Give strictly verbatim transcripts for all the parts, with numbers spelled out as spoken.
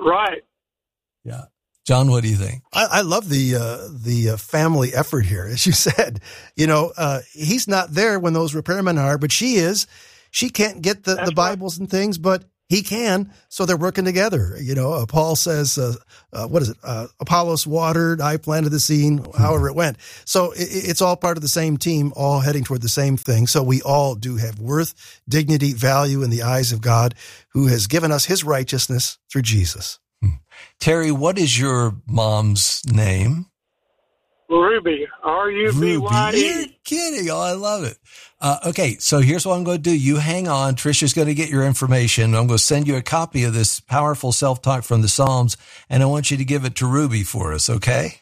Right. Yeah. John, what do you think? I, I love the uh, the uh, family effort here. As you said, you know, uh, he's not there when those repairmen are, but she is. She can't get the, the Bibles right. and things, but he can. So they're working together. You know, uh, Paul says, uh, uh, what is it? Uh, Apollos watered, I planted the seed, mm-hmm. however it went. So it, it's all part of the same team, all heading toward the same thing. So we all do have worth, dignity, value in the eyes of God, who has given us his righteousness through Jesus. Terry, what is your mom's name? Ruby. R U B Y E. You're kidding. Oh, I love it. Uh, okay, so here's what I'm going to do. You hang on. Trisha's going to get your information. I'm going to send you a copy of this powerful self-talk from the Psalms, and I want you to give it to Ruby for us, okay?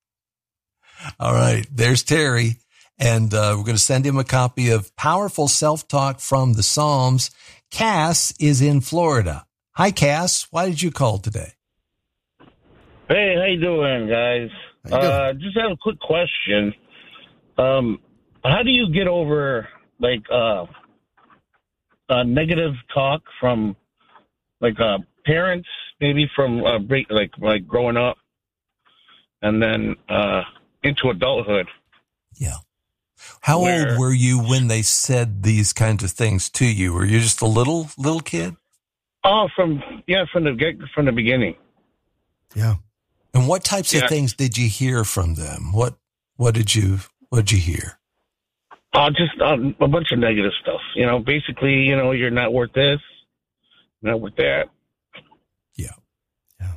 All right, there's Terry, and uh, we're going to send him a copy of Powerful Self-Talk from the Psalms. Cass is in Florida. Hi, Cass. Why did you call today? Hey, how you doing, guys? How you doing? Uh, just have a quick question. Um, how do you get over like uh, uh, negative talk from like uh, parents, maybe from uh, break, like like growing up, and then uh, into adulthood? Yeah. How where, old were you when they said these kinds of things to you? Were you just a little little kid? Oh, from yeah, from the get from the beginning. Yeah. And what types yeah. of things did you hear from them? What what did you what did you hear? Uh, just uh, a bunch of negative stuff. You know, basically, you know, you're not worth this, not worth that. Yeah, yeah.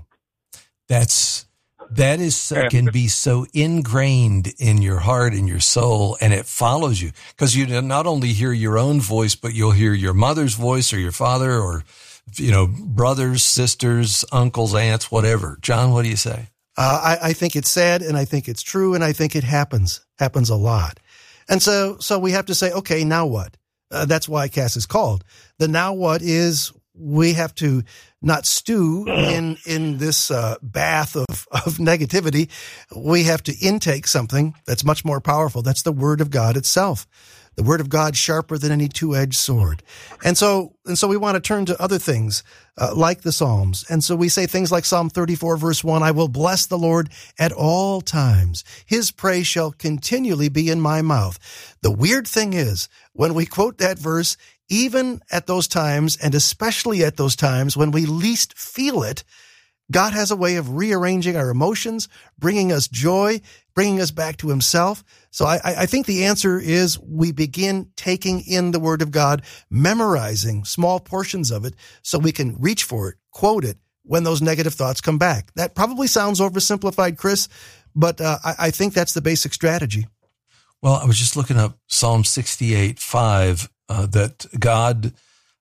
That's that is so, can be so ingrained in your heart and your soul, and it follows you because you not only hear your own voice, but you'll hear your mother's voice or your father or, you know, brothers, sisters, uncles, aunts, whatever. John, what do you say? Uh, I, I think it's sad, and I think it's true, and I think it happens, happens a lot. And so, so we have to say, okay, now what? Uh, that's why Cass is called. The now what is we have to not stew in, in this uh, bath of, of negativity. We have to intake something that's much more powerful. That's the Word of God itself. The Word of God sharper than any two-edged sword. And so, and so we want to turn to other things, uh, like the Psalms. And so we say things like Psalm thirty-four, verse one, I will bless the Lord at all times. His praise shall continually be in my mouth. The weird thing is, when we quote that verse, even at those times, and especially at those times when we least feel it, God has a way of rearranging our emotions, bringing us joy, bringing us back to himself. So I, I think the answer is we begin taking in the Word of God, memorizing small portions of it so we can reach for it, quote it when those negative thoughts come back. That probably sounds oversimplified, Chris, but uh, I, I think that's the basic strategy. Well, I was just looking up Psalm sixty-eight, five, uh, that God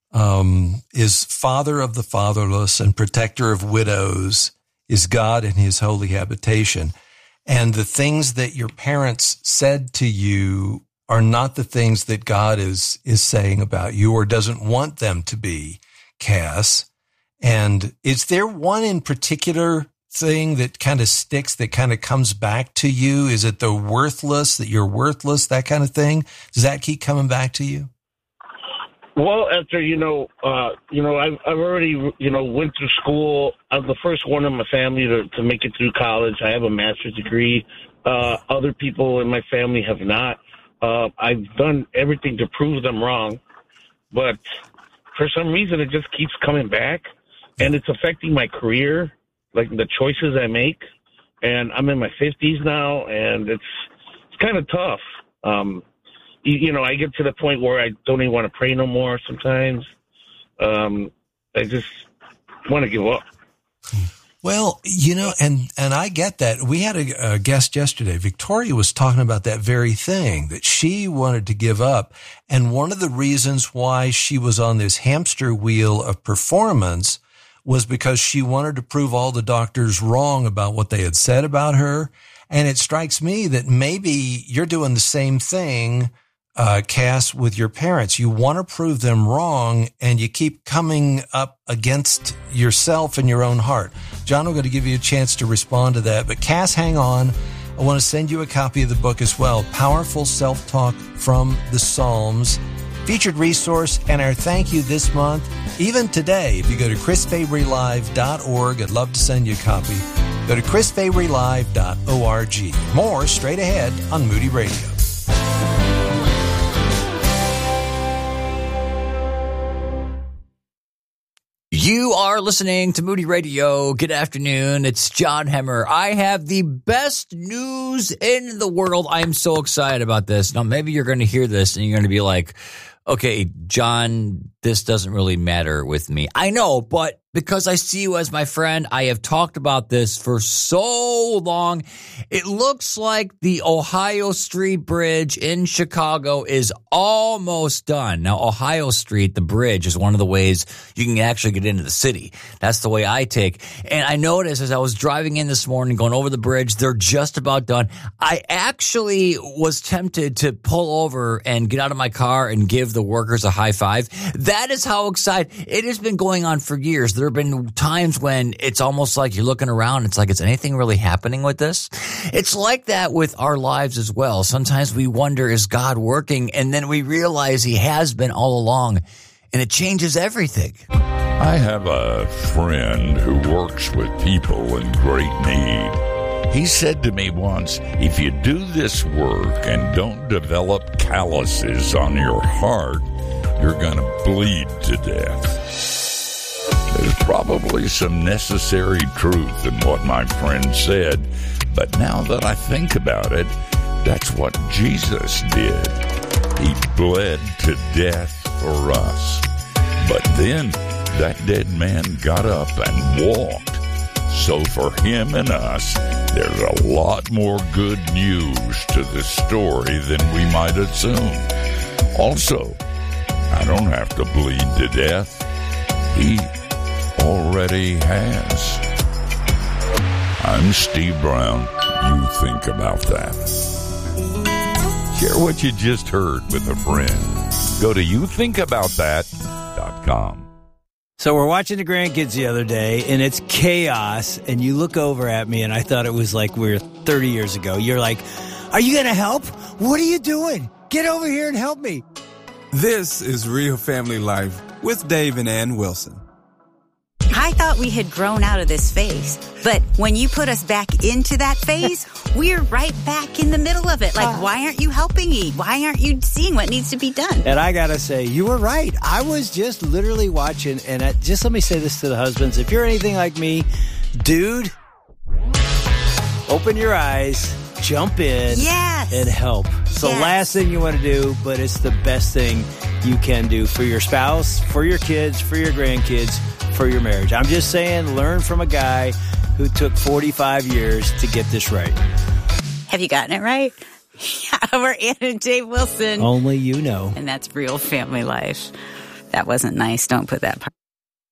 um, is father of the fatherless and protector of widows, is God in his holy habitation. And the things that your parents said to you are not the things that God is, is saying about you or doesn't want them to be, Cass. And is there one in particular thing that kind of sticks, that kind of comes back to you? Is it the worthless, that you're worthless, that kind of thing? Does that keep coming back to you? Well, after, you know, uh, you know, I've, I've already, you know, went through school. I'm the first one in my family to, to make it through college. I have a master's degree. Uh, other people in my family have not. Uh, I've done everything to prove them wrong, but for some reason it just keeps coming back, and it's affecting my career, like the choices I make. And I'm in my fifties now, and it's it's kind of tough. Um, You, you know, I get to the point where I don't even want to pray no more sometimes. Um, I just want to give up. Well, you know, and, and I get that. We had a, a guest yesterday. Victoria was talking about that very thing, that she wanted to give up. And one of the reasons why she was on this hamster wheel of performance was because she wanted to prove all the doctors wrong about what they had said about her. And it strikes me that maybe you're doing the same thing, Uh, Cass, with your parents. You want to prove them wrong, and you keep coming up against yourself and your own heart. John, I'm going to give you a chance to respond to that. But Cass, hang on. I want to send you a copy of the book as well. Powerful Self-Talk from the Psalms. featured resource, and our thank you this month. Even today, if you go to chris fabry live dot org, I'd love to send you a copy. Go to chris fabry live dot org. More straight ahead on Moody Radio. You are listening to Moody Radio. Good afternoon. It's John Hemmer. I have the best news in the world. I am so excited about this. Now, maybe you're going to hear this and you're going to be like, okay, John, this doesn't really matter with me. I know, but because I see you as my friend, I have talked about this for so long. It looks like the Ohio Street Bridge in Chicago is almost done. Now, Ohio Street, the bridge, is one of the ways you can actually get into the city. That's the way I take. And I noticed as I was driving in this morning, going over the bridge, they're just about done. I actually was tempted to pull over and get out of my car and give the workers a high five. That is how excited. It has been going on for years. There have been times when it's almost like you're looking around. It's like, is anything really happening with this? It's like that with our lives as well. Sometimes we wonder, is God working? And then we realize he has been all along, and it changes everything. I have a friend who works with people in great need. He said to me once, if you do this work and don't develop calluses on your heart, you're going to bleed to death. There's probably some necessary truth in what my friend said, but now that I think about it, that's what Jesus did. He bled to death for us. But then that dead man got up and walked. So for him and us, there's a lot more good news to the story than we might assume. Also, I don't have to bleed to death. He already has. I'm Steve Brown. You think about that. Share what you just heard with a friend. Go to you think about that dot com. So we're watching the grandkids the other day, and it's chaos, and you look over at me, and I thought it was like we were thirty years ago. You're like, are you going to help? What are you doing? Get over here and help me. This is Real Family Life with Dave and Ann Wilson. I thought we had grown out of this phase, but when you put us back into that phase, we're right back in the middle of it. Like, why aren't you helping me? Why aren't you seeing what needs to be done? And I gotta say, you were right. I was just literally watching, and I, just let me say this to the husbands. If you're anything like me, dude, open your eyes, jump in, yes, and help. It's yes. the last thing you want to do, but it's the best thing you can do for your spouse, for your kids, for your grandkids, for your marriage. I'm just saying, learn from a guy who took forty-five years to get this right. Have you gotten it right? Yeah, we're Ann and Dave Wilson. Only you know. And that's Real Family Life. That wasn't nice. Don't put that part.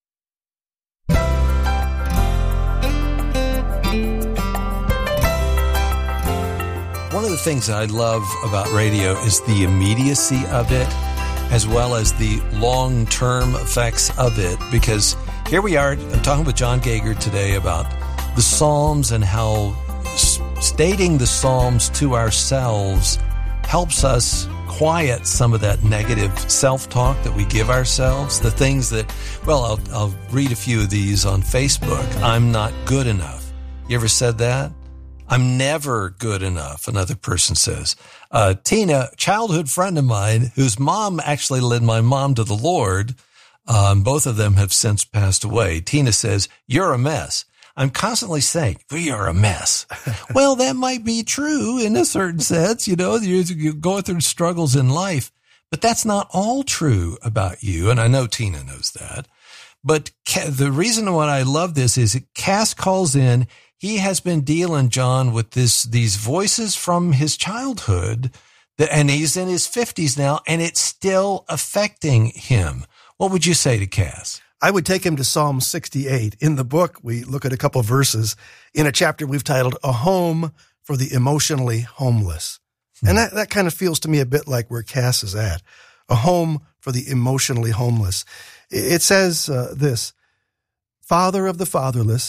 One of the things that I love about radio is the immediacy of it, as well as the long-term effects of it, because here we are, I'm talking with John Gagert today about the Psalms and how s- stating the Psalms to ourselves helps us quiet some of that negative self-talk that we give ourselves, the things that, well, I'll, I'll read a few of these on Facebook. I'm not good enough. You ever said that? I'm never good enough, another person says. Uh, Tina, childhood friend of mine, whose mom actually led my mom to the Lord, um, both of them have since passed away. Tina says, you're a mess. I'm constantly saying, we are a mess. Well, that might be true in a certain sense. You know, you're, you're going through struggles in life, but that's not all true about you. And I know Tina knows that. But the reason why I love this is Cass calls in. He has been dealing, John, with this, these voices from his childhood, that, and he's in his fifties now, and it's still affecting him. What would you say to Cass? I would take him to Psalm sixty-eight. In the book, we look at a couple of verses in a chapter we've titled A Home for the Emotionally Homeless. Hmm. And that, that kind of feels to me a bit like where Cass is at. A home for the emotionally homeless. It says uh, this, Father of the fatherless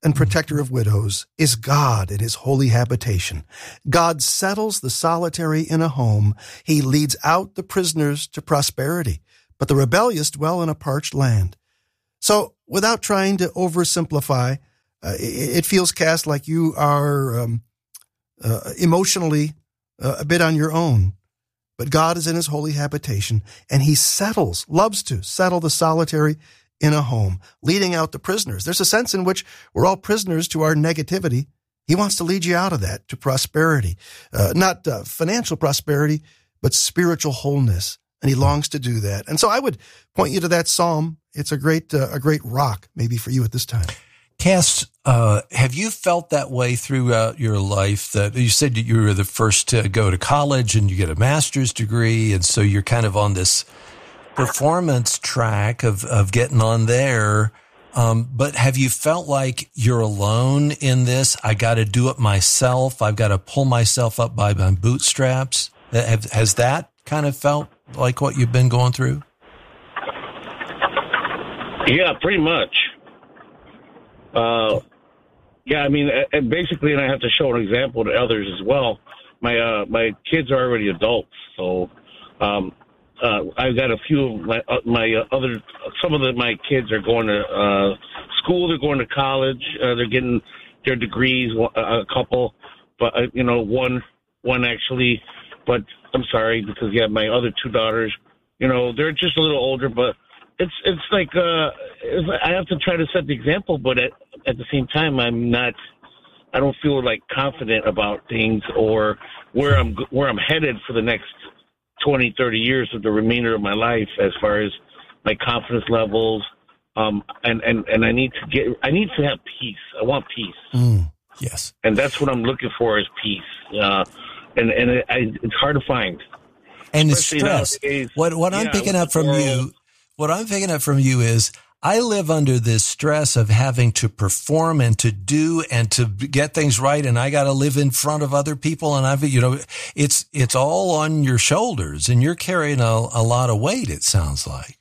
and protector of widows is God in his holy habitation. God settles the solitary in a home. He leads out the prisoners to prosperity, but the rebellious dwell in a parched land. So without trying to oversimplify, uh, it, it feels, Cass, like you are um, uh, emotionally uh, a bit on your own. But God is in his holy habitation, and he settles, loves to settle the solitary in a home, leading out the prisoners. There's a sense in which we're all prisoners to our negativity. He wants to lead you out of that to prosperity, uh, not uh, financial prosperity, but spiritual wholeness. And he longs to do that. And so I would point you to that psalm. It's a great, uh, a great rock maybe for you at this time. Cass, uh, have you felt that way throughout your life? That you said you were the first to go to college and you get a master's degree, and so you're kind of on this performance track of, of getting on there. Um, but have you felt like you're alone in this? I got to do it myself. I've got to pull myself up by my bootstraps. Have, has that kind of felt like what you've been going through? Yeah, pretty much. Uh, yeah, I mean, and basically, and I have to show an example to others as well. My uh, my kids are already adults, so um, uh, I've got a few of my uh, my uh, other some of the, my kids are going to uh, school. They're going to college. Uh, they're getting their degrees. A couple, but uh, you know, one one actually. But I'm sorry because yeah, my other two daughters, you know, they're just a little older, but. It's it's like uh, it's like I have to try to set the example, but at, at the same time, I'm not. I don't feel like confident about things or where I'm where I'm headed for the next twenty, thirty years of the remainder of my life, as far as my confidence levels. Um, and, and, and I need to get. I need to have peace. I want peace. Mm, yes, and that's what I'm looking for is peace. Uh, and and it, I, it's hard to find. And the stress. Nowadays. What what I'm yeah, picking up from you. What I'm picking up from you is I live under this stress of having to perform and to do and to get things right. And I got to live in front of other people. And I've, you know, it's, it's all on your shoulders and you're carrying a, a lot of weight. It sounds like.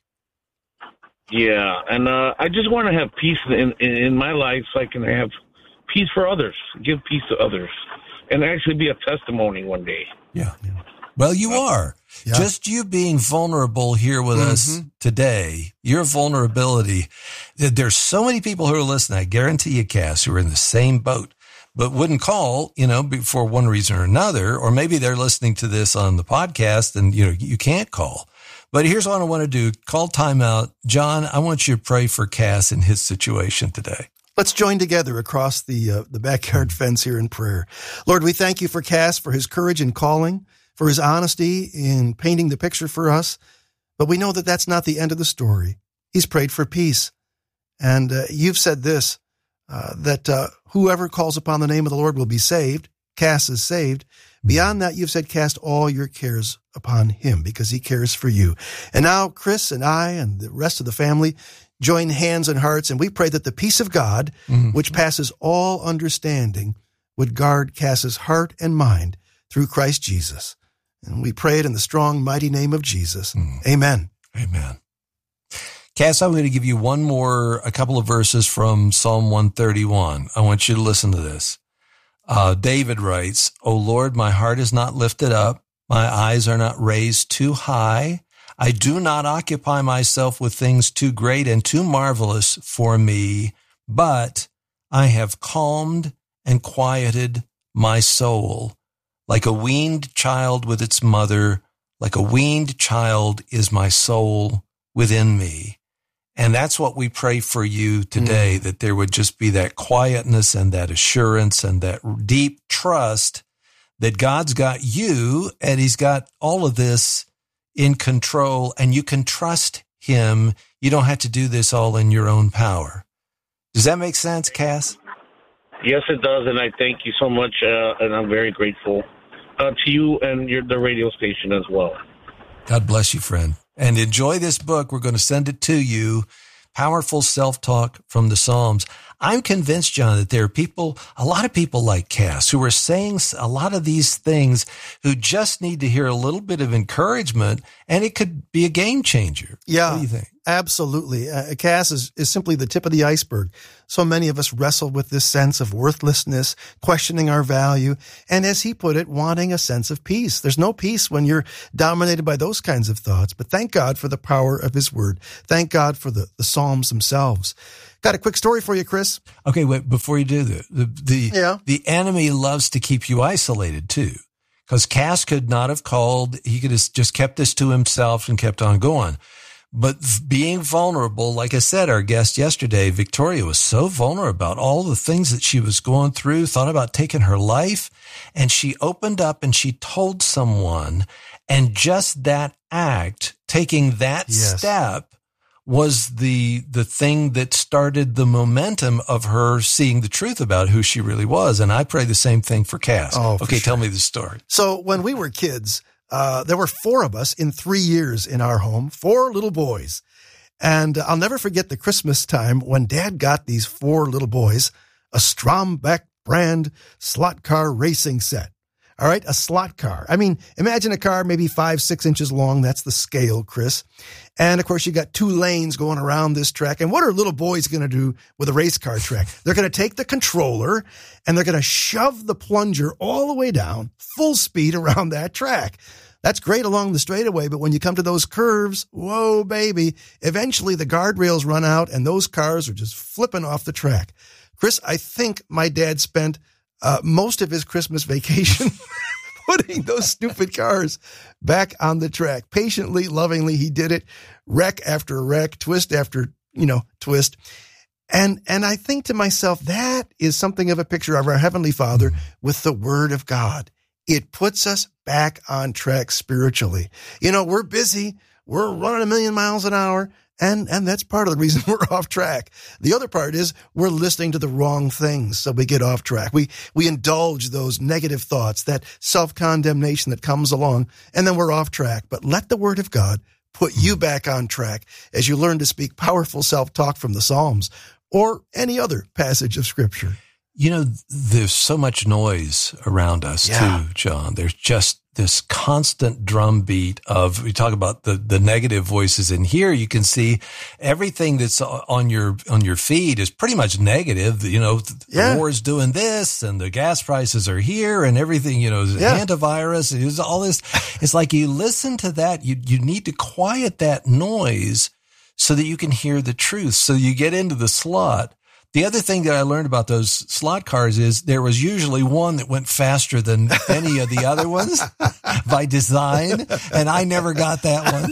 Yeah. And, uh, I just want to have peace in, in, in my life so I can have peace for others, give peace to others and actually be a testimony one day. Yeah. yeah. Well, you are. Yeah. Just you being vulnerable here with mm-hmm. us today, your vulnerability. There's so many people who are listening, I guarantee you, Cass, who are in the same boat, but wouldn't call, you know, for one reason or another, or maybe they're listening to this on the podcast and, you know, you can't call. But here's what I want to do. Call timeout. John, I want you to pray for Cass in his situation today. Let's join together across the uh, the backyard fence here in prayer. Lord, we thank you for Cass, for his courage in calling, for his honesty in painting the picture for us. But we know that that's not the end of the story. He's prayed for peace. And uh, you've said this, uh, that uh, whoever calls upon the name of the Lord will be saved. Cass is saved. Beyond that, you've said, cast all your cares upon him because he cares for you. And now Chris and I and the rest of the family join hands and hearts, and we pray that the peace of God, mm-hmm. which passes all understanding, would guard Cass's heart and mind through Christ Jesus. And we pray it in the strong, mighty name of Jesus. Mm. Amen. Amen. Cass, I'm going to give you one more, a couple of verses from Psalm one thirty-one. I want you to listen to this. Uh, David writes, O Lord, my heart is not lifted up. My eyes are not raised too high. I do not occupy myself with things too great and too marvelous for me, but I have calmed and quieted my soul. Like a weaned child with its mother, like a weaned child is my soul within me. And that's what we pray for you today, mm. that there would just be that quietness and that assurance and that deep trust that God's got you and he's got all of this in control and you can trust him. You don't have to do this all in your own power. Does that make sense, Cass? Yes, it does, and I thank you so much, uh, and I'm very grateful uh, to you and your, the radio station as well. God bless you, friend. And enjoy this book. We're going to send it to you, Powerful Self-Talk from the Psalms. I'm convinced, John, that there are people, a lot of people like Cass, who are saying a lot of these things, who just need to hear a little bit of encouragement, and it could be a game changer. Yeah, what do you think? Absolutely. Uh, Cass is, is simply the tip of the iceberg. So many of us wrestle with this sense of worthlessness, questioning our value, and as he put it, wanting a sense of peace. There's no peace when you're dominated by those kinds of thoughts, but thank God for the power of his word. Thank God for the, the Psalms themselves. Got a quick story for you, Chris. Okay, wait, before you do that, the, the, yeah. the enemy loves to keep you isolated too, because Cass could not have called. He could have just kept this to himself and kept on going. But being vulnerable, like I said, our guest yesterday, Victoria, was so vulnerable about all the things that she was going through, thought about taking her life, and she opened up and she told someone, and just that act, taking that yes. step, was the the thing that started the momentum of her seeing the truth about who she really was. And I pray the same thing for Cass. Oh, for okay, sure. Tell me the story. So when we were kids, Uh, there were four of us in three years in our home, four little boys. And I'll never forget the Christmas time when Dad got these four little boys a Strombeck brand slot car racing set. All right, a slot car. I mean, imagine a car maybe five, six inches long. That's the scale, Chris. And, of course, you got two lanes going around this track. And what are little boys going to do with a race car track? They're going to take the controller and they're going to shove the plunger all the way down, full speed around that track. That's great along the straightaway, but when you come to those curves, whoa, baby, eventually the guardrails run out and those cars are just flipping off the track. Chris, I think my dad spent uh, most of his Christmas vacation putting those stupid cars back on the track. Patiently, lovingly, he did it, wreck after wreck, twist after, you know, twist. And and I think to myself, that is something of a picture of our Heavenly Father with the Word of God. It puts us back on track spiritually. You know, we're busy. We're running a million miles an hour. And, and that's part of the reason we're off track. The other part is we're listening to the wrong things. So we get off track. We, we indulge those negative thoughts, that self-condemnation that comes along, and then we're off track. But let the Word of God put you back on track as you learn to speak powerful self-talk from the Psalms or any other passage of Scripture. You know, there's so much noise around us yeah. too, John. There's just this constant drumbeat of, we talk about the, the negative voices, and here you can see everything that's on your, on your feed is pretty much negative. You know, the yeah. war is doing this and the gas prices are here and everything, you know, yeah. antivirus is all this. It's like you listen to that. You, you need to quiet that noise so that you can hear the truth. So you get into the slot. The other thing that I learned about those slot cars is there was usually one that went faster than any of the other ones by design, and I never got that one.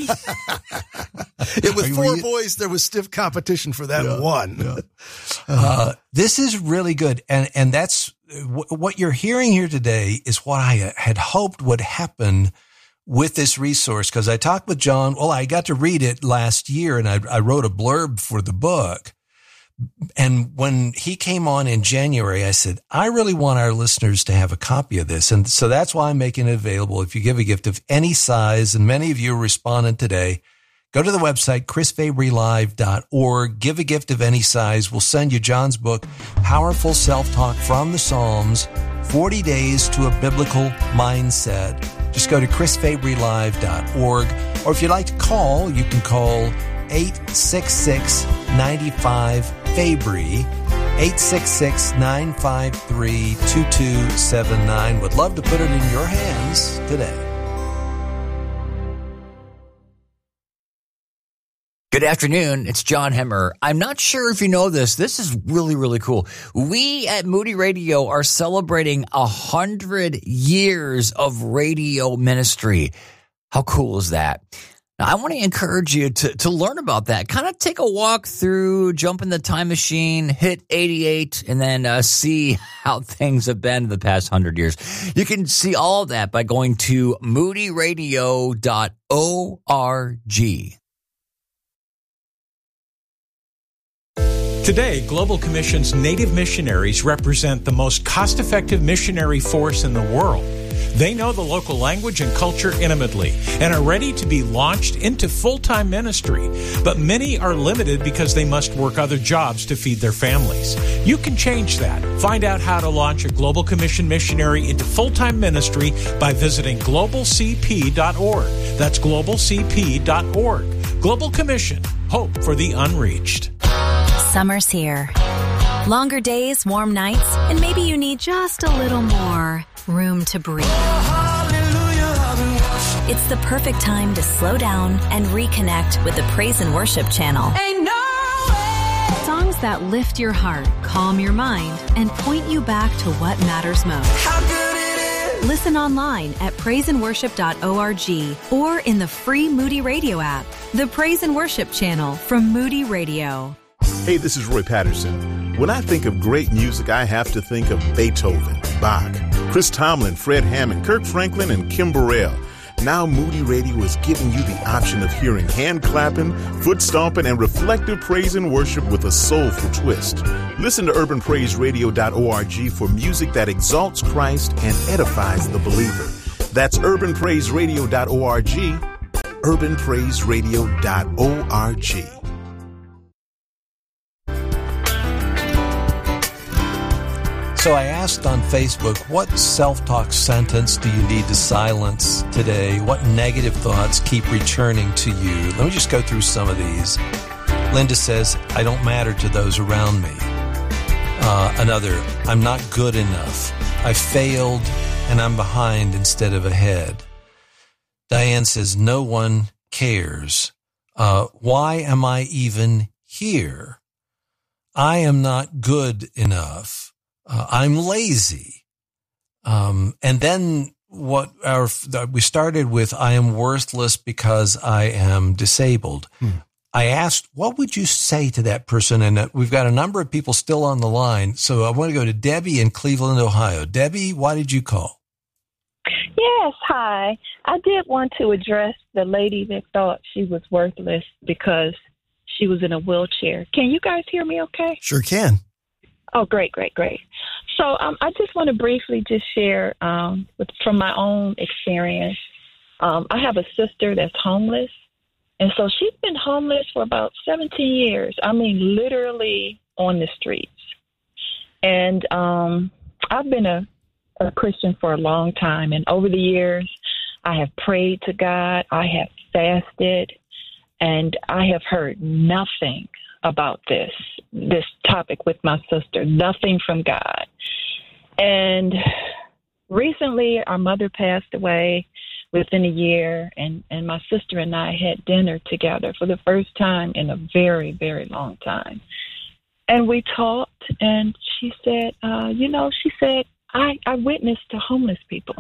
It was four you, boys. There was stiff competition for that yeah, one. Yeah. Uh, this is really good, and and that's w- what you're hearing here today is what I had hoped would happen with this resource, because I talked with John. Well, I got to read it last year, and I, I wrote a blurb for the book. And when he came on in January, I said, I really want our listeners to have a copy of this. And so that's why I'm making it available. If you give a gift of any size, and many of you responded today, go to the website, chris fabry live dot org, give a gift of any size. We'll send you John's book, Powerful Self-Talk from the Psalms, forty days to a Biblical Mindset. Just go to chris fabry live dot org. Or if you'd like to call, you can call eight six six, nine five, Fabry, eight six six, nine five three, two two seven nine. Would love to put it in your hands today. Good afternoon. It's John Hemmer. I'm not sure if you know this. This is really, really cool. We at Moody Radio are celebrating a hundred years of radio ministry. How cool is that? Now, I want to encourage you to, to learn about that. Kind of take a walk through, jump in the time machine, hit eighty-eight, and then uh, see how things have been the past hundred years. You can see all of that by going to moody radio dot org. Today, Global Commission's Native missionaries represent the most cost-effective missionary force in the world. They know the local language and culture intimately and are ready to be launched into full-time ministry. But many are limited because they must work other jobs to feed their families. You can change that. Find out how to launch a Global Commission missionary into full-time ministry by visiting global c p dot org. That's global c p dot org. Global Commission. Hope for the unreached. Summer's here. Longer days, warm nights, and maybe you need just a little more room to breathe. It's the perfect time to slow down and reconnect with the Praise and Worship channel. Ain't no way. Songs that lift your heart, calm your mind, and point you back to what matters most. How good it is. Listen online at praise and worship dot org or in the free Moody Radio app. The Praise and Worship channel from Moody Radio. Hey, this is Roy Patterson. When I think of great music, I have to think of Beethoven, Bach, Chris Tomlin, Fred Hammond, Kirk Franklin, and Kim Burrell. Now Moody Radio is giving you the option of hearing hand clapping, foot stomping, and reflective praise and worship with a soulful twist. Listen to urban praise radio dot org for music that exalts Christ and edifies the believer. That's urban praise radio dot org, urban praise radio dot org. So I asked on Facebook, what self-talk sentence do you need to silence today? What negative thoughts keep returning to you? Let me just go through some of these. Linda says, I don't matter to those around me. Uh, another, I'm not good enough. I failed and I'm behind instead of ahead. Diane says, no one cares. Uh, why am I even here? I am not good enough. Uh, I'm lazy. Um, and then what our, we started with, I am worthless because I am disabled. Hmm. I asked, what would you say to that person? And we've got a number of people still on the line. So I want to go to Debbie in Cleveland, Ohio. Debbie, why did you call? Yes, hi. I did want to address the lady that thought she was worthless because she was in a wheelchair. Can you guys hear me okay? Sure can. Oh, great, great, great. So um, I just want to briefly just share um, with, from my own experience. Um, I have a sister that's homeless, and so she's been homeless for about seventeen years. I mean, literally on the streets. And um, I've been a, a Christian for a long time, and over the years, I have prayed to God, I have fasted, and I have heard nothing about this, this topic with my sister, nothing from God. And recently our mother passed away within a year, and, and my sister and I had dinner together for the first time in a very, very long time. And we talked, and she said, uh, you know, she said, I, I witnessed to homeless people.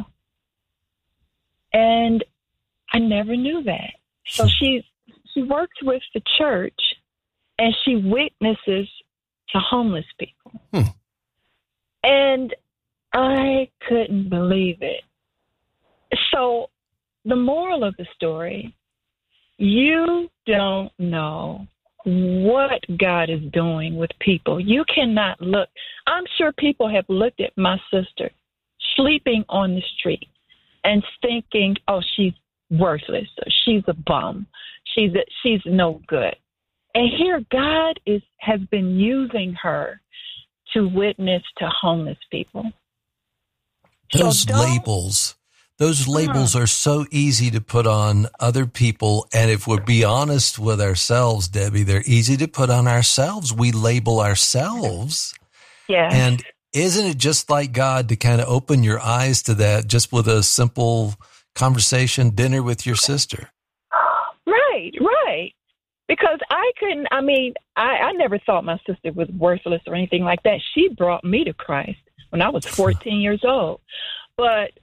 And I never knew that. So she, she works with the church, and she witnesses to homeless people. Hmm. And I couldn't believe it. So the moral of the story, you don't know what God is doing with people. You cannot look. I'm sure people have looked at my sister sleeping on the street and thinking, oh, she's worthless. Or she's a bum. She's a, she's no good. And here God is has been using her to witness to homeless people. Those so labels, those labels are so easy to put on other people. And if we'll be honest with ourselves, Debbie, they're easy to put on ourselves. We label ourselves. Yeah. And isn't it just like God to kind of open your eyes to that just with a simple conversation, dinner with your sister? Right, right. Because I couldn't, I mean, I, I never thought my sister was worthless or anything like that. She brought me to Christ when I was fourteen years old. But,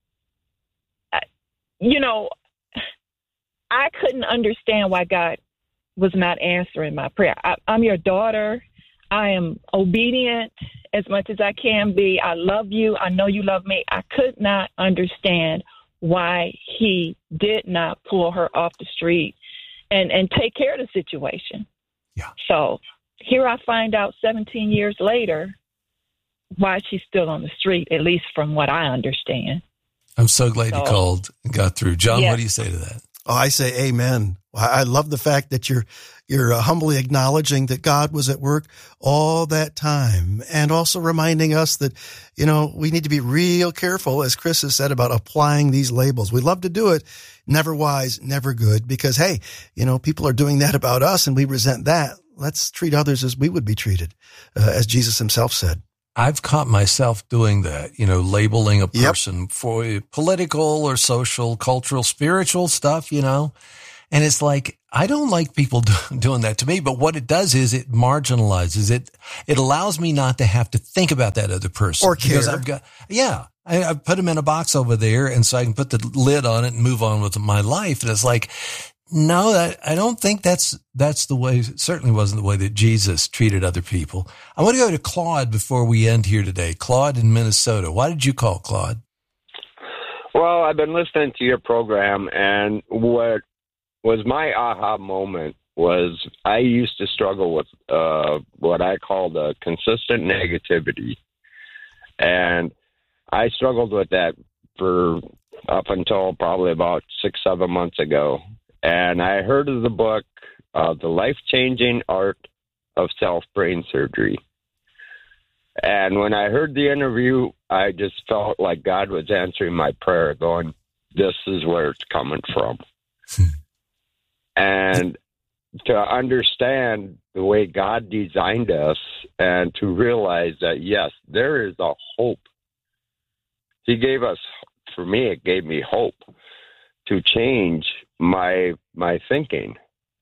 you know, I couldn't understand why God was not answering my prayer. I, I'm your daughter. I am obedient as much as I can be. I love you. I know you love me. I could not understand why he did not pull her off the street and, and take care of the situation. Yeah. So here I find out seventeen years later why she's still on the street, at least from what I understand. I'm so glad So- you called and got through. John, Yeah. what do you say to that? Oh, I say amen. I I love the fact that you're you're uh, humbly acknowledging that God was at work all that time, and also reminding us that, you know, we need to be real careful, as Chris has said, about applying these labels. We love to do it, never wise, never good, because, hey, you know, people are doing that about us and we resent that. Let's treat others as we would be treated, uh, as Jesus himself said. I've caught myself doing that, you know, labeling a Yep. person for political or social, cultural, spiritual stuff, you know. And it's like, I don't like people do, doing that to me, but what it does is it marginalizes it. It allows me not to have to think about that other person. Or care. Because I've got, yeah, I, I put them in a box over there, and so I can put the lid on it and move on with my life. And it's like, no, that, I don't think that's, that's the way, it certainly wasn't the way that Jesus treated other people. I want to go to Claude before we end here today. Claude in Minnesota. Why did you call, Claude? Well, I've been listening to your program, and what was my aha moment was I used to struggle with uh, what I called a consistent negativity. And I struggled with that for up until probably about six, seven months ago. And I heard of the book, uh, The Life-Changing Art of Self-Brain Surgery. And when I heard the interview, I just felt like God was answering my prayer, going, this is where it's coming from. And to understand the way God designed us and to realize that, yes, there is a hope. He gave us, for me, it gave me hope to change my my thinking.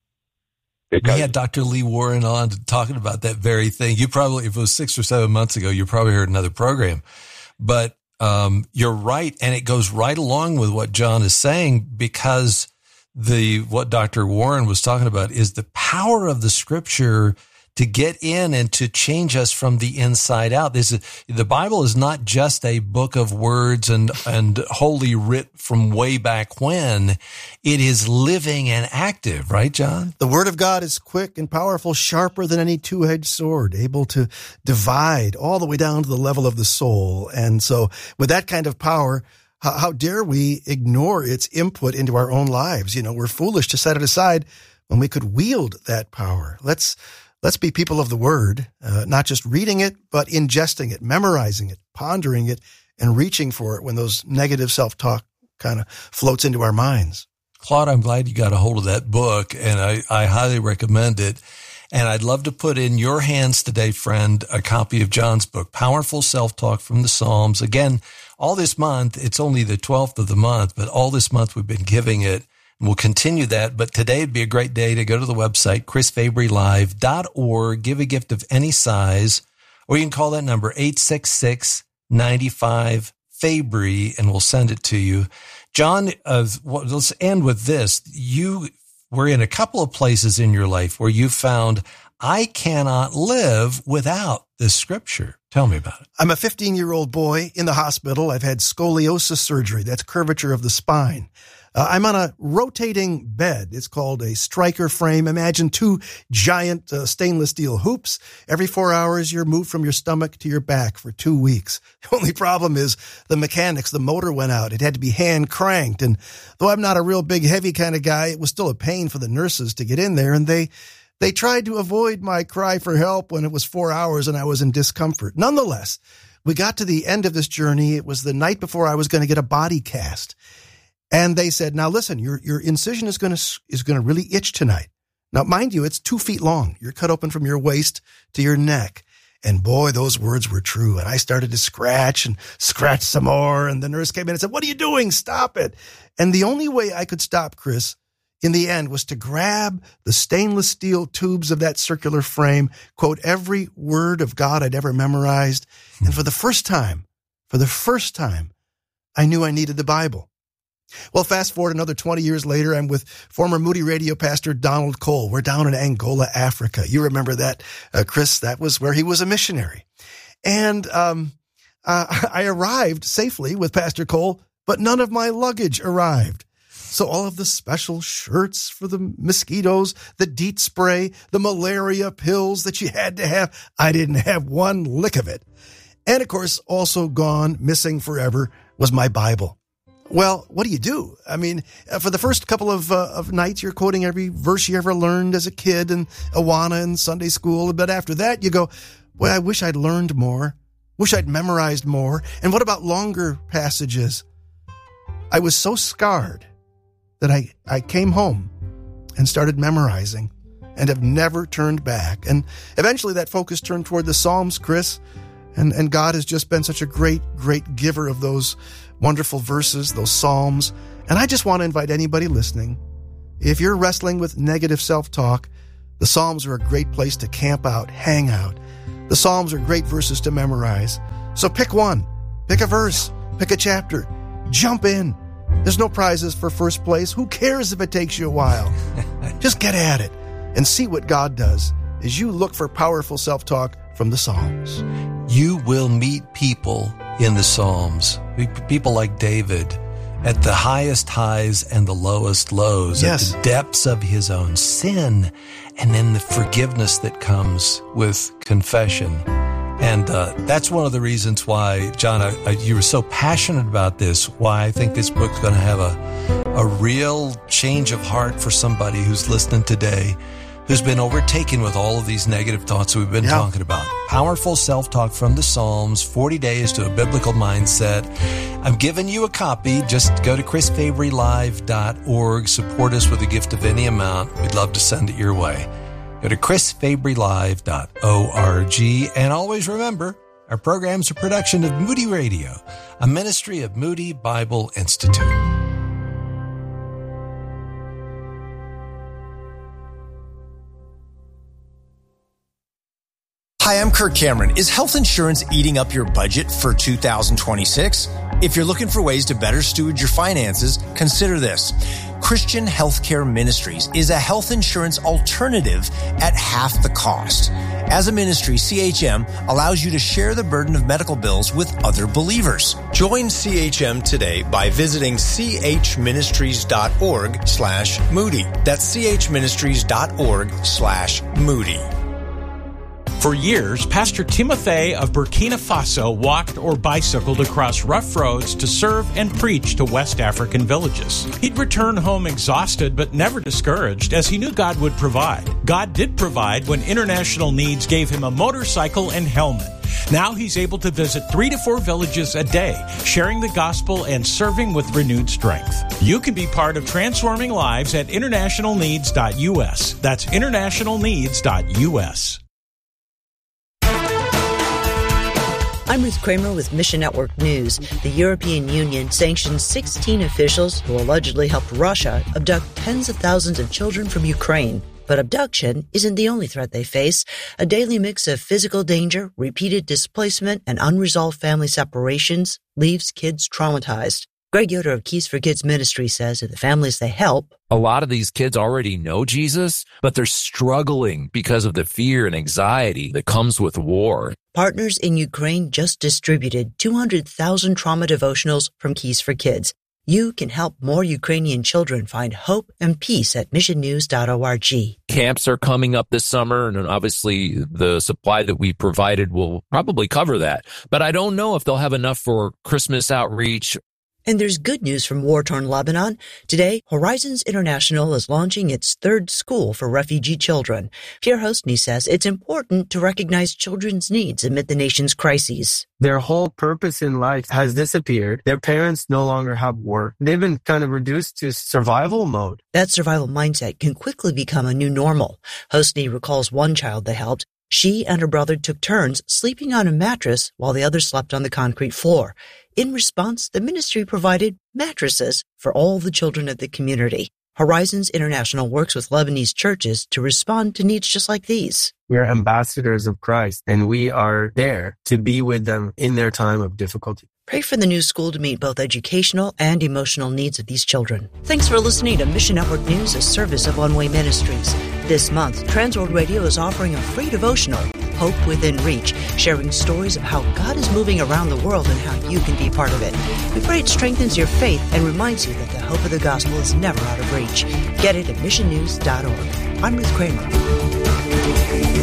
We had Doctor Lee Warren on talking about that very thing. You probably, if it was six or seven months ago, you probably heard another program. But um, you're right, and it goes right along with what John is saying, because the what Doctor Warren was talking about is the power of the Scripture to get in and to change us from the inside out. This is, the Bible is not just a book of words and, and holy writ from way back when. It is living and active, right, John? The word of God is quick and powerful, sharper than any two-edged sword, able to divide all the way down to the level of the soul. And so with that kind of power, how, how dare we ignore its input into our own lives? You know, we're foolish to set it aside when we could wield that power. Let's Let's be people of the word, uh, not just reading it, but ingesting it, memorizing it, pondering it, and reaching for it when those negative self-talk kind of floats into our minds. Claude, I'm glad you got a hold of that book, and I, I highly recommend it. And I'd love to put in your hands today, friend, a copy of John's book, Powerful Self-Talk from the Psalms. Again, all this month, it's only the twelfth of the month, but all this month we've been giving it. We'll continue that, but today would be a great day to go to the website, chris fabry live dot org, give a gift of any size, or you can call that number, eight six six, nine five, Fabry, and we'll send it to you. John, uh, well, let's end with this. You were in a couple of places in your life where you found, I cannot live without this Scripture. Tell me about it. I'm a fifteen-year-old boy in the hospital. I've had scoliosis surgery. That's curvature of the spine. Uh, I'm on a rotating bed. It's called a striker frame. Imagine two giant uh, stainless steel hoops. Every four hours, you're moved from your stomach to your back for two weeks. The only problem is the mechanics. The motor went out. It had to be hand cranked. And though I'm not a real big, heavy kind of guy, it was still a pain for the nurses to get in there. And they, they tried to avoid my cry for help when it was four hours and I was in discomfort. Nonetheless, we got to the end of this journey. It was the night before I was going to get a body cast. And they said, now listen, your, your incision is going to, is going to really itch tonight. Now, mind you, it's two feet long. You're cut open from your waist to your neck. And boy, those words were true. And I started to scratch and scratch some more. And the nurse came in and said, what are you doing? Stop it. And the only way I could stop, Chris, in the end, was to grab the stainless steel tubes of that circular frame, quote every word of God I'd ever memorized. And for the first time, for the first time, I knew I needed the Bible. Well, fast forward another twenty years later, I'm with former Moody Radio pastor Donald Cole. We're down in Angola, Africa. You remember that, uh, Chris? That was where he was a missionary. And um, uh, I arrived safely with Pastor Cole, but none of my luggage arrived. So all of the special shirts for the mosquitoes, the DEET spray, the malaria pills that you had to have, I didn't have one lick of it. And of course, also gone, missing forever, was my Bible. Well, what do you do? I mean, uh, for the first couple of uh, of nights, you're quoting every verse you ever learned as a kid in Awana and Sunday school. But after that, you go, well, I wish I'd learned more. Wish I'd memorized more. And what about longer passages? I was so scarred that I, I came home and started memorizing and have never turned back. And eventually that focus turned toward the Psalms, Chris. And, and God has just been such a great, great giver of those wonderful verses, those Psalms. And I just want to invite anybody listening, if you're wrestling with negative self-talk, the Psalms are a great place to camp out, hang out. The Psalms are great verses to memorize. So pick one, pick a verse, pick a chapter, jump in. There's no prizes for first place. Who cares if it takes you a while? Just get at it and see what God does as you look for powerful self-talk from the Psalms. You will meet people in the Psalms, people like David, at the highest highs and the lowest lows, yes. At the depths of his own sin, and then the forgiveness that comes with confession. And uh, that's one of the reasons why, John, I, I, you were so passionate about this, why I think this book's going to have a, a real change of heart for somebody who's listening today, who's been overtaken with all of these negative thoughts that we've been yeah. talking about. Powerful self-talk from the Psalms, forty days to a biblical mindset. I'm giving you a copy. Just go to chris fabry live dot org. Support us with a gift of any amount. We'd love to send it your way. Go to chris fabry live dot org. And always remember, our program's a production of Moody Radio, a ministry of Moody Bible Institute. Hi, I'm Kirk Cameron. Is health insurance eating up your budget for two thousand twenty-six? If you're looking for ways to better steward your finances, consider this. Christian Healthcare Ministries is a health insurance alternative at half the cost. As a ministry, C H M allows you to share the burden of medical bills with other believers. Join C H M today by visiting chministries.org slash Moody. That's chministries.org slash Moody. For years, Pastor Timothy of Burkina Faso walked or bicycled across rough roads to serve and preach to West African villages. He'd return home exhausted but never discouraged, as he knew God would provide. God did provide when International Needs gave him a motorcycle and helmet. Now he's able to visit three to four villages a day, sharing the gospel and serving with renewed strength. You can be part of transforming lives at international needs dot U S. That's international needs dot U S. I'm Ruth Kramer with Mission Network News. The European Union sanctions sixteen officials who allegedly helped Russia abduct tens of thousands of children from Ukraine. But abduction isn't the only threat they face. A daily mix of physical danger, repeated displacement, and unresolved family separations leaves kids traumatized. Greg Yoder of Keys for Kids Ministry says that the families they help, a lot of these kids already know Jesus, but they're struggling because of the fear and anxiety that comes with war. Partners in Ukraine just distributed two hundred thousand trauma devotionals from Keys for Kids. You can help more Ukrainian children find hope and peace at mission news dot org. Camps are coming up this summer, and obviously the supply that we provided will probably cover that. But I don't know if they'll have enough for Christmas outreach. And there's good news from war-torn Lebanon. Today, Horizons International is launching its third school for refugee children. Pierre Hostny says it's important to recognize children's needs amid the nation's crises. Their whole purpose in life has disappeared. Their parents no longer have work. They've been kind of reduced to survival mode. That survival mindset can quickly become a new normal. Hostny recalls one child they helped. She and her brother took turns sleeping on a mattress while the other slept on the concrete floor. In response, the ministry provided mattresses for all the children of the community. Horizons International works with Lebanese churches to respond to needs just like these. We are ambassadors of Christ, and we are there to be with them in their time of difficulty. Pray for the new school to meet both educational and emotional needs of these children. Thanks for listening to Mission Network News, a service of One Way Ministries. This month, Transworld Radio is offering a free devotional, Hope Within Reach, sharing stories of how God is moving around the world and how you can be part of it. We pray it strengthens your faith and reminds you that the hope of the gospel is never out of reach. Get it at mission news dot org. I'm Ruth Kramer.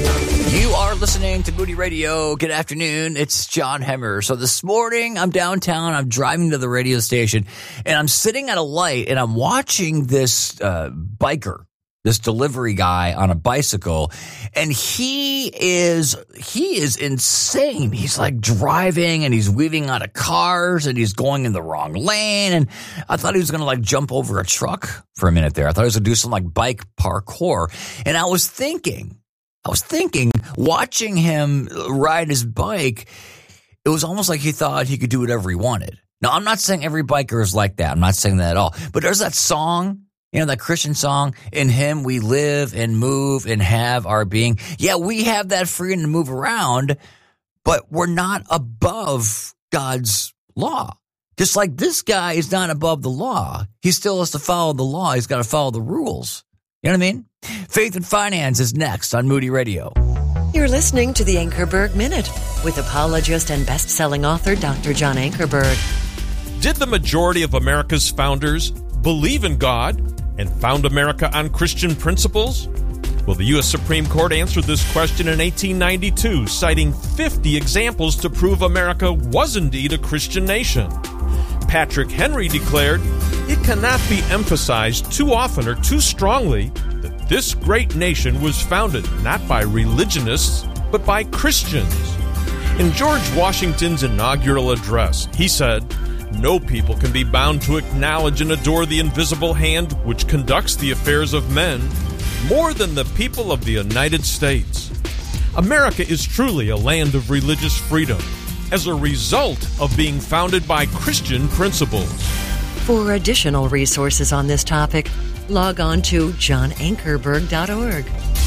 You are listening to Moody Radio. Good afternoon. It's John Hemmer. So this morning I'm downtown. I'm driving to the radio station and I'm sitting at a light and I'm watching this uh, biker, this delivery guy on a bicycle. And he is, he is insane. He's like driving and he's weaving out of cars and he's going in the wrong lane. And I thought he was going to like jump over a truck for a minute there. I thought he was going to do some like bike parkour. And I was thinking, I was thinking, watching him ride his bike, it was almost like he thought he could do whatever he wanted. Now, I'm not saying every biker is like that. I'm not saying that at all. But there's that song, you know, that Christian song, in him we live and move and have our being. Yeah, we have that freedom to move around, but we're not above God's law. Just like this guy is not above the law. He still has to follow the law. He's got to follow the rules. You know what I mean? Faith and Finance is next on Moody Radio. You're listening to the Ankerberg Minute with apologist and best-selling author Doctor John Ankerberg. Did the majority of America's founders believe in God and found America on Christian principles? Well, the U S Supreme Court answered this question in eighteen ninety-two, citing fifty examples to prove America was indeed a Christian nation. Patrick Henry declared, "It cannot be emphasized too often or too strongly that this great nation was founded not by religionists, but by Christians." In George Washington's inaugural address, he said, "No people can be bound to acknowledge and adore the invisible hand which conducts the affairs of men more than the people of the United States." America is truly a land of religious freedom as a result of being founded by Christian principles. For additional resources on this topic, log on to john ankerberg dot org.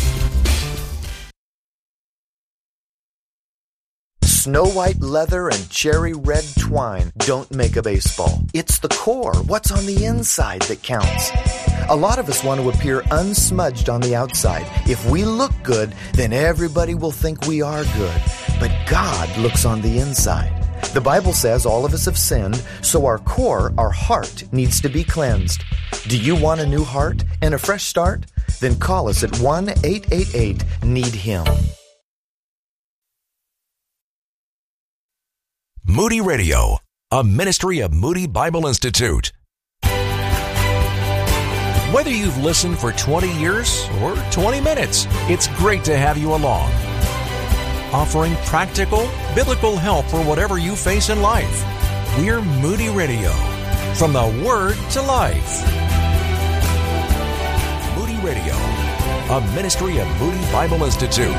Snow white leather and cherry red twine don't make a baseball. It's the core, what's on the inside, that counts. A lot of us want to appear unsmudged on the outside. If we look good, then everybody will think we are good. But God looks on the inside. The Bible says all of us have sinned, so our core, our heart, needs to be cleansed. Do you want a new heart and a fresh start? Then call us at one eight eight eight need him. Moody Radio, a ministry of Moody Bible Institute. Whether you've listened for twenty years or twenty minutes, it's great to have you along. Offering practical, biblical help for whatever you face in life. We're Moody Radio, from the Word to Life. Moody Radio, a ministry of Moody Bible Institute.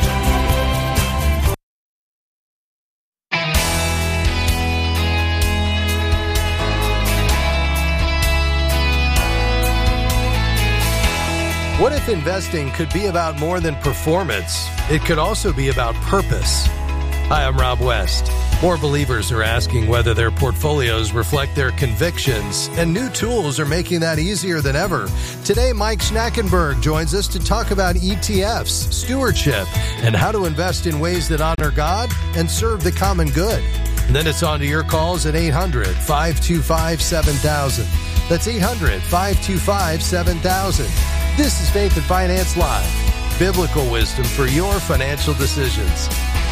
What if investing could be about more than performance? It could also be about purpose. Hi, I'm Rob West. More believers are asking whether their portfolios reflect their convictions, and new tools are making that easier than ever. Today, Mike Schnackenberg joins us to talk about E T Fs, stewardship, and how to invest in ways that honor God and serve the common good. And then it's on to your calls at eight hundred, five two five, seven thousand. That's eight hundred, five two five, seven thousand. This is Faith and Finance Live, biblical wisdom for your financial decisions.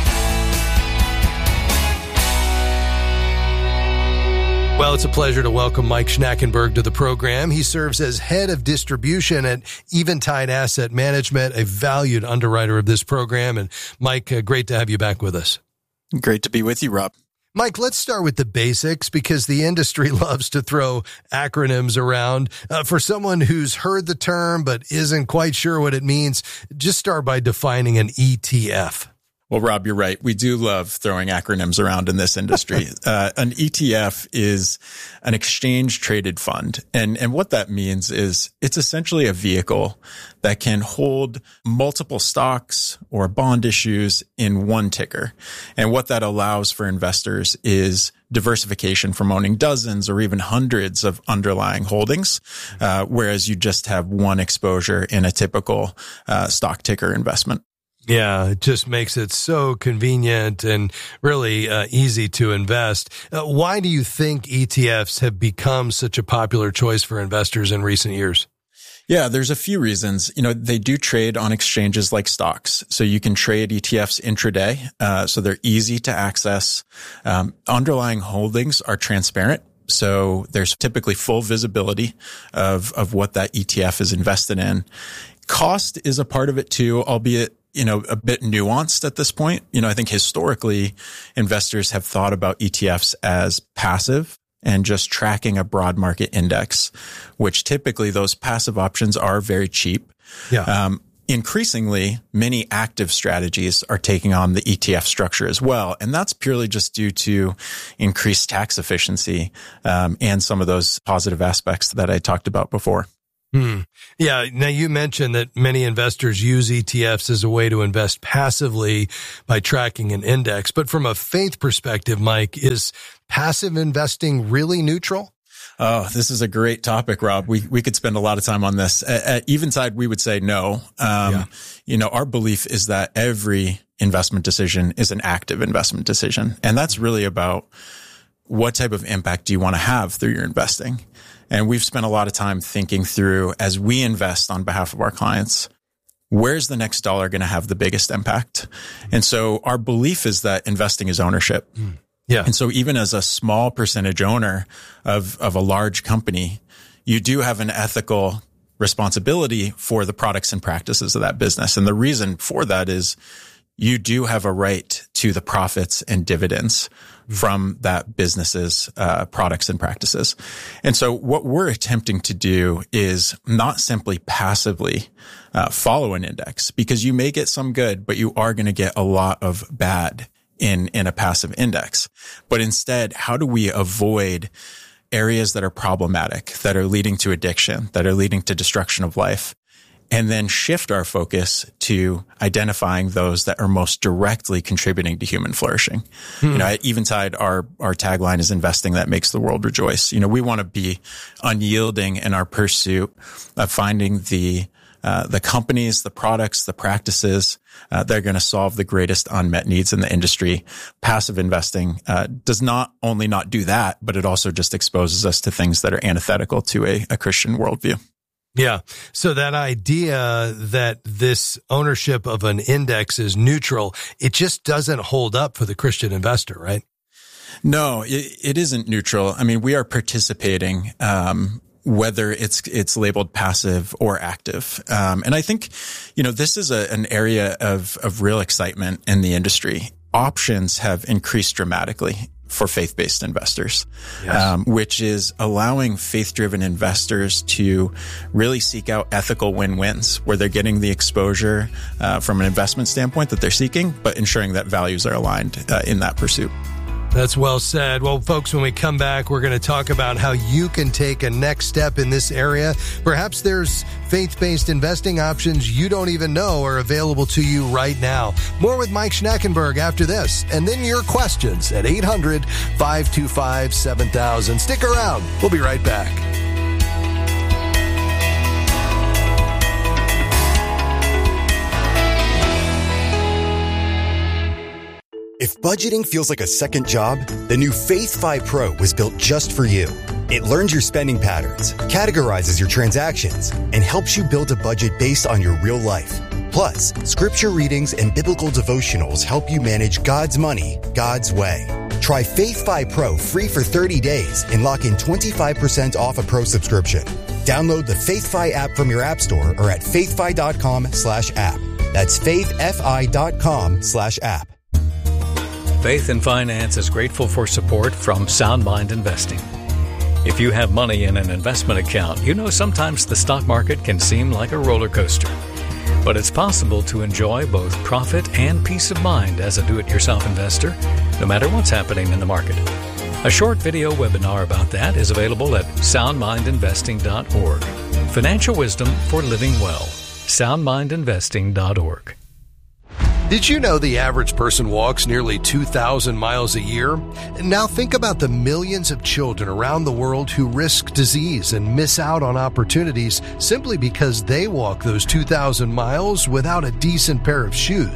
Well, it's a pleasure to welcome Mike Schnackenberg to the program. He serves as head of distribution at Eventide Asset Management, a valued underwriter of this program. And Mike, uh, great to have you back with us. Great to be with you, Rob. Mike, let's start with the basics because the industry loves to throw acronyms around. Uh, for someone who's heard the term but isn't quite sure what it means, just start by defining an E T F. Well, Rob, you're right. We do love throwing acronyms around in this industry. uh, an E T F is an exchange traded fund. And, and what that means is it's essentially a vehicle that can hold multiple stocks or bond issues in one ticker. And what that allows for investors is diversification from owning dozens or even hundreds of underlying holdings, uh, whereas you just have one exposure in a typical uh, stock ticker investment. Yeah, it just makes it so convenient and really uh, easy to invest. Uh, why do you think E T Fs have become such a popular choice for investors in recent years? Yeah, there's a few reasons. You know, they do trade on exchanges like stocks. So you can trade E T Fs intraday. Uh, so they're easy to access. Um, underlying holdings are transparent. So there's typically full visibility of, of what that E T F is invested in. Cost is a part of it too, albeit, you know, a bit nuanced at this point. You know, I think historically investors have thought about E T Fs as passive and just tracking a broad market index, which typically those passive options are very cheap. Yeah. Um, increasingly, many active strategies are taking on the E T F structure as well. And that's purely just due to increased tax efficiency, um, and some of those positive aspects that I talked about before. Hmm. Yeah. Now you mentioned that many investors use E T Fs as a way to invest passively by tracking an index. But from a faith perspective, Mike, is passive investing really neutral? Oh, this is a great topic, Rob. We we could spend a lot of time on this. At, at Eventide, we would say no. Um, yeah. You know, our belief is that every investment decision is an active investment decision. And that's really about what type of impact do you want to have through your investing? And we've spent a lot of time thinking through, as we invest on behalf of our clients, where's the next dollar going to have the biggest impact? And so our belief is that investing is ownership. Mm. Yeah. And so even as a small percentage owner of, of a large company, you do have an ethical responsibility for the products and practices of that business. And the reason for that is you do have a right to the profits and dividends from that business's uh, products and practices. And so what we're attempting to do is not simply passively uh, follow an index, because you may get some good, but you are going to get a lot of bad in, in a passive index. But instead, how do we avoid areas that are problematic, that are leading to addiction, that are leading to destruction of life, and then shift our focus to identifying those that are most directly contributing to human flourishing. Hmm. You know, at Eventide, our, our tagline is investing that makes the world rejoice. You know, we want to be unyielding in our pursuit of finding the, uh, the companies, the products, the practices, uh, that are going to solve the greatest unmet needs in the industry. Passive investing, uh, does not only not do that, but it also just exposes us to things that are antithetical to a, a Christian worldview. Yeah. So that idea that this ownership of an index is neutral, it just doesn't hold up for the Christian investor, right? No, it, it isn't neutral. I mean, we are participating, um, whether it's, it's labeled passive or active. Um, and I think, you know, this is a, an area of, of real excitement in the industry. Options have increased dramatically for faith-based investors, yes. um, which is allowing faith-driven investors to really seek out ethical win-wins where they're getting the exposure uh, from an investment standpoint that they're seeking, but ensuring that values are aligned uh, in that pursuit. That's well said. Well, folks, when we come back, we're going to talk about how you can take a next step in this area. Perhaps there's faith-based investing options you don't even know are available to you right now. More with Mike Schnackenberg after this, and then your questions at eight hundred, five two five, seven thousand. Stick around. We'll be right back. If budgeting feels like a second job, the new FaithFi Pro was built just for you. It learns your spending patterns, categorizes your transactions, and helps you build a budget based on your real life. Plus, scripture readings and biblical devotionals help you manage God's money, God's way. Try FaithFi Pro free for thirty days and lock in twenty-five percent off a pro subscription. Download the FaithFi app from your app store or at faithfi.com slash app. That's faithfi.com slash app. Faith and Finance is grateful for support from Sound Mind Investing. If you have money in an investment account, you know sometimes the stock market can seem like a roller coaster. But it's possible to enjoy both profit and peace of mind as a do-it-yourself investor, no matter what's happening in the market. A short video webinar about that is available at sound mind investing dot org. Financial wisdom for living well. sound mind investing dot org. Did you know the average person walks nearly two thousand miles a year? Now think about the millions of children around the world who risk disease and miss out on opportunities simply because they walk those two thousand miles without a decent pair of shoes.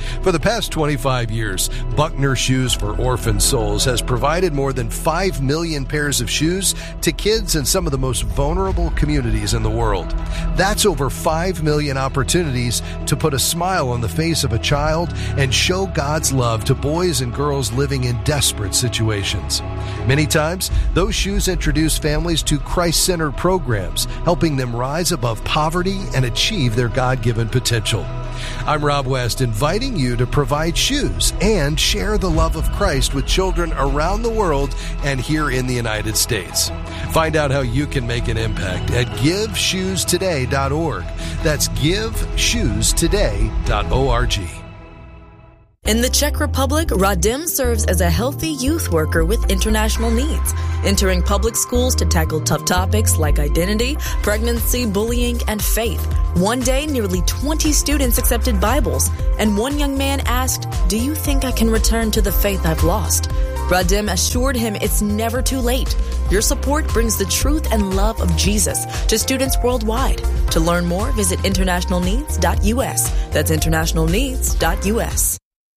For the past twenty-five years, Buckner Shoes for Orphan Souls has provided more than five million pairs of shoes to kids in some of the most vulnerable communities in the world. That's over five million opportunities to put a smile on the face of a child and show God's love to boys and girls living in desperate situations. Many times, those shoes introduce families to Christ-centered programs, helping them rise above poverty and achieve their God-given potential. I'm Rob West, inviting you to provide shoes and share the love of Christ with children around the world and here in the United States. Find out how you can make an impact at give shoes today dot org. That's give shoes today dot org. In the Czech Republic, Radim serves as a healthy youth worker with international needs, entering public schools to tackle tough topics like identity, pregnancy, bullying, and faith. One day, nearly twenty students accepted Bibles, and one young man asked, "Do you think I can return to the faith I've lost?" Radim assured him it's never too late. Your support brings the truth and love of Jesus to students worldwide. To learn more, visit international needs dot U S. That's international needs dot U S.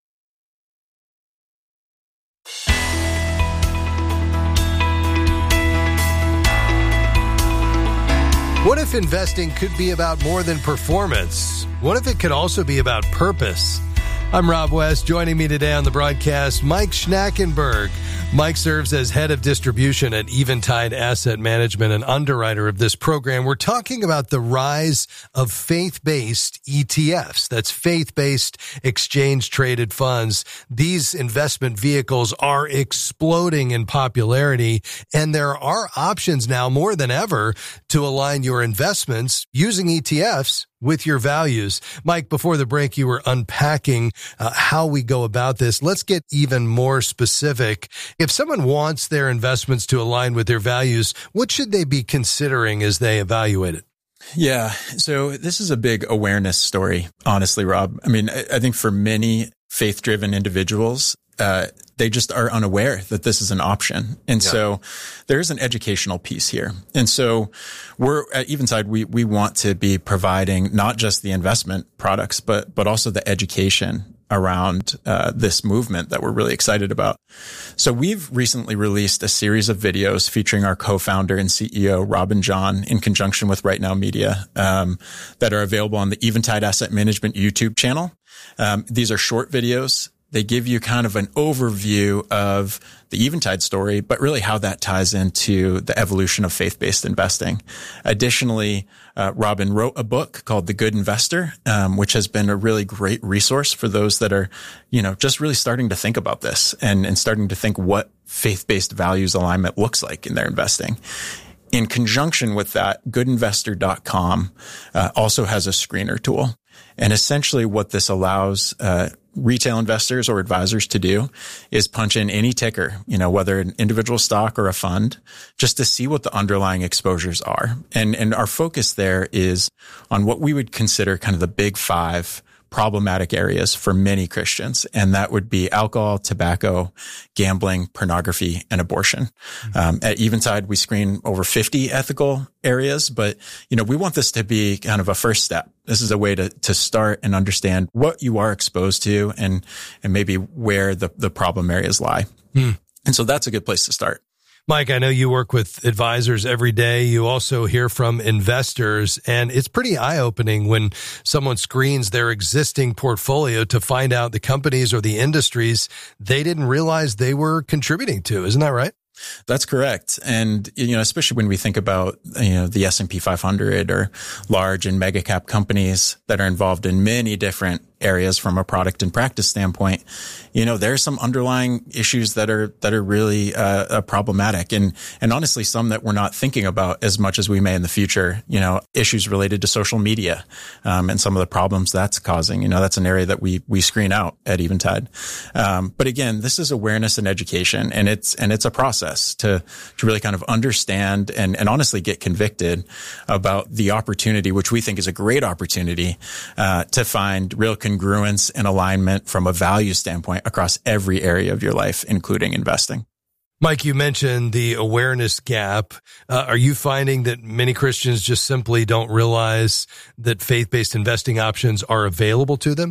What if investing could be about more than performance? What if it could also be about purpose? I'm Rob West. Joining me today on the broadcast, Mike Schnackenberg. Mike serves as head of distribution at Eventide Asset Management and underwriter of this program. We're talking about the rise of faith-based E T Fs. That's faith-based exchange-traded funds. These investment vehicles are exploding in popularity, and there are options now more than ever to align your investments using E T Fs with your values. Mike, before the break, you were unpacking uh, how we go about this. Let's get even more specific. If someone wants their investments to align with their values, what should they be considering as they evaluate it? Yeah. So this is a big awareness story, honestly, Rob. I mean, I, I think for many faith-driven individuals, uh, they just are unaware that this is an option. And yeah. so there's an educational piece here. And so we're at Eventide, we, we want to be providing not just the investment products, but, but also the education around uh, this movement that we're really excited about. So we've recently released a series of videos featuring our co-founder and C E O, Robin John, in conjunction with Right Now Media, um, that are available on the Eventide Asset Management YouTube channel. Um, these are short videos. They give you kind of an overview of the Eventide story, but really how that ties into the evolution of faith-based investing. Additionally, uh, Robin wrote a book called The Good Investor, um, which has been a really great resource for those that are, you know, just really starting to think about this and, and starting to think what faith-based values alignment looks like in their investing. In conjunction with that, good investor dot com uh, also has a screener tool. And essentially what this allows uh retail investors or advisors to do is punch in any ticker, you know, whether an individual stock or a fund, just to see what the underlying exposures are. And, and our focus there is on what we would consider kind of the big five problematic areas for many Christians. And that would be alcohol, tobacco, gambling, pornography, and abortion. Mm-hmm. Um, at Eventide, we screen over fifty ethical areas, but, you know, we want this to be kind of a first step. This is a way to, to start and understand what you are exposed to and, and maybe where the, the problem areas lie. Mm. And so that's a good place to start. Mike, I know you work with advisors every day. You also hear from investors, and it's pretty eye-opening when someone screens their existing portfolio to find out the companies or the industries they didn't realize they were contributing to. Isn't that right? That's correct. And, you know, especially when we think about, you know, the S and P five hundred or large and mega cap companies that are involved in many different areas from a product and practice standpoint, you know, there are some underlying issues that are, that are really, uh, uh, problematic and, and honestly, some that we're not thinking about as much as we may in the future, you know, issues related to social media, um, and some of the problems that's causing, you know, that's an area that we, we screen out at Eventide. Um, but again, this is awareness and education, and it's, and it's a process to, to really kind of understand and, and honestly get convicted about the opportunity, which we think is a great opportunity, uh, to find real congruence and alignment from a value standpoint across every area of your life, including investing. Mike, you mentioned the awareness gap. Uh, are you finding that many Christians just simply don't realize that faith-based investing options are available to them?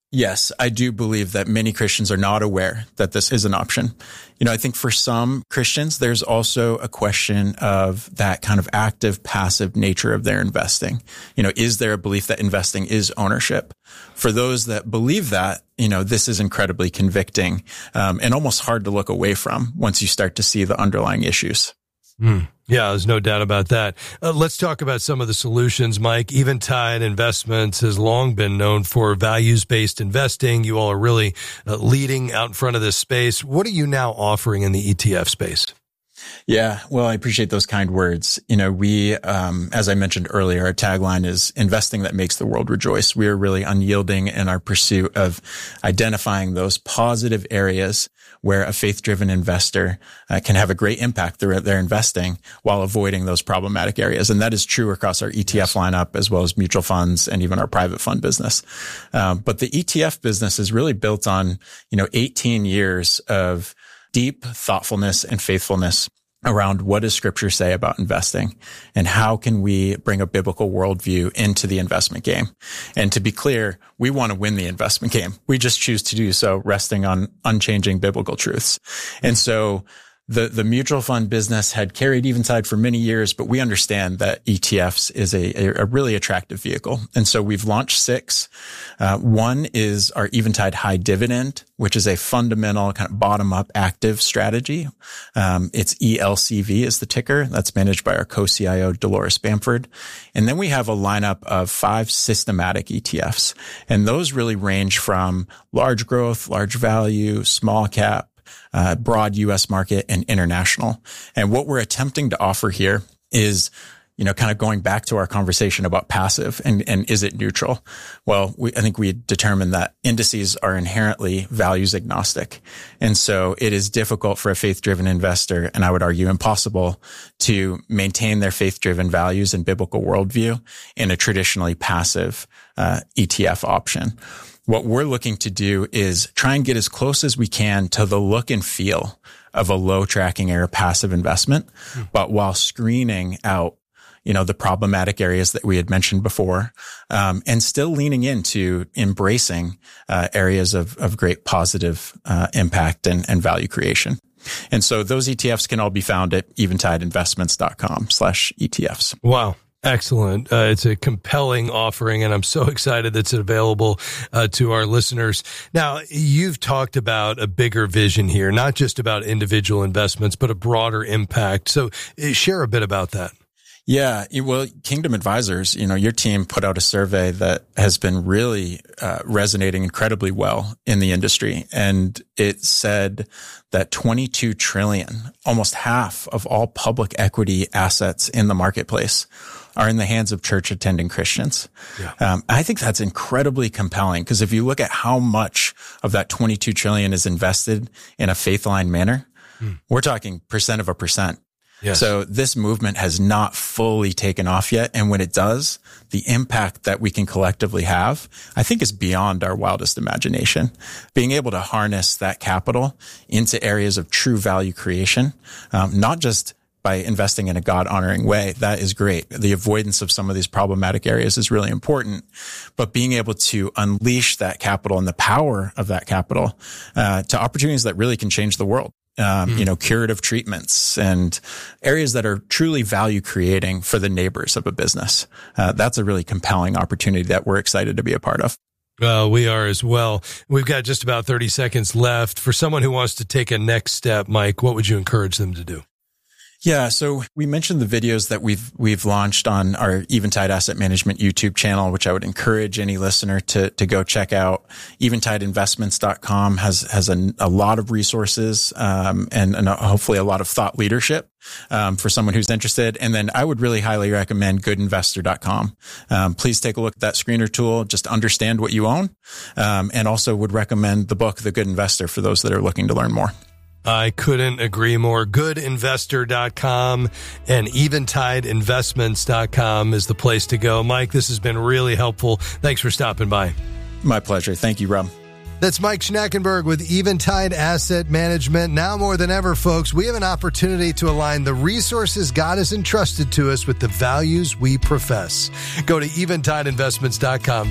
Yes, I do believe that many Christians are not aware that this is an option. You know, I think for some Christians, there's also a question of that kind of active, passive nature of their investing. You know, is there a belief that investing is ownership? For those that believe that, you know, this is incredibly convicting um, and almost hard to look away from once you start to see the underlying issues. Mm. Yeah, there's no doubt about that. Uh, let's talk about some of the solutions, Mike. Eventide Investments has long been known for values-based investing. You all are really uh, leading out in front of this space. What are you now offering in the E T F space? Yeah, well, I appreciate those kind words. You know, we, um, as I mentioned earlier, our tagline is investing that makes the world rejoice. We are really unyielding in our pursuit of identifying those positive areas where a faith-driven investor uh, can have a great impact through their investing while avoiding those problematic areas. And that is true across our E T F lineup, as well as mutual funds and even our private fund business. Um, but the E T F business is really built on, you know, eighteen years of deep thoughtfulness and faithfulness around what does Scripture say about investing and how can we bring a biblical worldview into the investment game. And to be clear, we want to win the investment game. We just choose to do so resting on unchanging biblical truths. And so The, the mutual fund business had carried Eventide for many years, but we understand that E T Fs is a, a really attractive vehicle. And so we've launched six. Uh, one is our Eventide High Dividend, which is a fundamental kind of bottom up active strategy. Um, it's E L C V is the ticker. That's managed by our co-C I O, Dolores Bamford. And then we have a lineup of five systematic E T Fs. And those really range from large growth, large value, small cap, Uh, broad U S market and international. And what we're attempting to offer here is, you know, kind of going back to our conversation about passive and, and is it neutral? Well, we, I think we determined that indices are inherently values agnostic. And so it is difficult for a faith-driven investor, and I would argue impossible, to maintain their faith-driven values and biblical worldview in a traditionally passive uh, E T F option. What we're looking to do is try and get as close as we can to the look and feel of a low tracking error passive investment, mm. but while screening out, you know, the problematic areas that we had mentioned before, um, and still leaning into embracing uh, areas of, of great positive uh, impact and, and value creation. And so those E T Fs can all be found at eventideinvestments.com slash ETFs. Wow. Excellent. Uh, it's a compelling offering, and I'm so excited that's available uh, to our listeners. Now, you've talked about a bigger vision here, not just about individual investments, but a broader impact. So uh, share a bit about that. Yeah, well, Kingdom Advisors, you know, your team put out a survey that has been really uh, resonating incredibly well in the industry. And it said that twenty-two trillion, almost half of all public equity assets in the marketplace, are in the hands of church attending Christians. Yeah. Um, I think that's incredibly compelling because if you look at how much of that twenty-two trillion is invested in a faith line manner, hmm. we're talking percent of a percent. Yes. So this movement has not fully taken off yet. And when it does, the impact that we can collectively have, I think, is beyond our wildest imagination. Being able to harness that capital into areas of true value creation, um, not just by investing in a God-honoring way, that is great. The avoidance of some of these problematic areas is really important. But being able to unleash that capital and the power of that capital uh, to opportunities that really can change the world. Um, mm. you know, curative treatments and areas that are truly value creating for the neighbors of a business. Uh, that's a really compelling opportunity that we're excited to be a part of. Uh, we are as well. We've got just about thirty seconds left. For someone who wants to take a next step, Mike, what would you encourage them to do? Yeah. So we mentioned the videos that we've, we've launched on our Eventide Asset Management YouTube channel, which I would encourage any listener to, to go check out. eventide investments dot com has, has a, a lot of resources, um, and, and hopefully a lot of thought leadership, um, for someone who's interested. And then I would really highly recommend good investor dot com. Um, please take a look at that screener tool. Just understand what you own. Um, and also would recommend the book, The Good Investor, for those that are looking to learn more. I couldn't agree more. good investor dot com and eventide investments dot com is the place to go. Mike, this has been really helpful. Thanks for stopping by. My pleasure. Thank you, Rob. That's Mike Schnackenberg with Eventide Asset Management. Now more than ever, folks, we have an opportunity to align the resources God has entrusted to us with the values we profess. Go to eventide investments dot com.